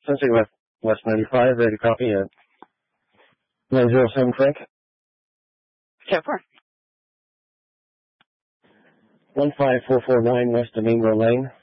Sunset West 95, ready to copy at 907 Frank. 10-4. 15449 West Domingo Lane.